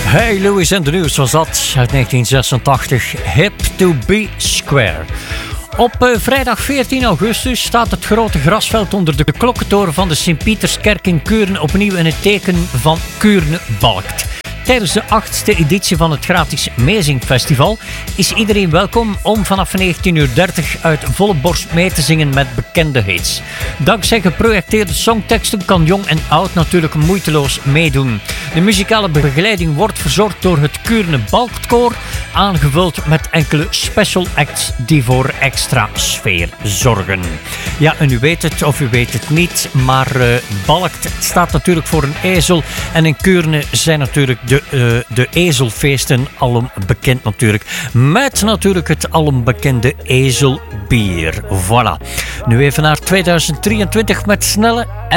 Hey Louis and the News was dat uit 1986, Hip to be Square. Op vrijdag 14 augustus staat het grote grasveld onder de klokkentoren van de Sint-Pieterskerk in Kuurne opnieuw in het teken van Kuurne balkt. Tijdens de 8e editie van het gratis Meezingfestival is iedereen welkom om vanaf 19:30 uit volle borst mee te zingen met bekende hits. Dankzij geprojecteerde songteksten kan jong en oud natuurlijk moeiteloos meedoen. De muzikale begeleiding wordt verzorgd door het Kuurne Balktkoor, aangevuld met enkele special acts die voor extra sfeer zorgen. Ja, en u weet het of u weet het niet, maar balkt staat natuurlijk voor een ezel en in Kuurne zijn natuurlijk de ezelfeesten alom bekend natuurlijk. Met natuurlijk het alom bekende ezelbier. Voilà. Nu even naar 2023 met snelle